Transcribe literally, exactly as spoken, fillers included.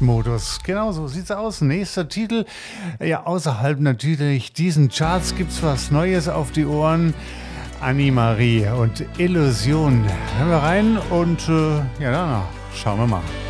Nachtmodus. Genau so sieht's aus. Nächster Titel. Ja, außerhalb natürlich diesen Charts gibt's was Neues auf die Ohren. Annemarie und Illusion. Hören wir rein und äh, ja, danach schauen wir mal.